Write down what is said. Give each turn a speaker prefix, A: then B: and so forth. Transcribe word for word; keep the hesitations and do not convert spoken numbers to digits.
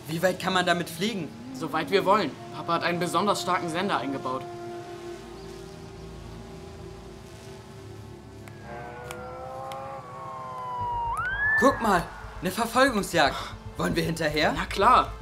A: Wie weit kann man damit fliegen?
B: Soweit wir wollen. Papa hat einen besonders starken Sender eingebaut.
A: Guck mal, eine Verfolgungsjagd. Wollen wir hinterher?
B: Na klar.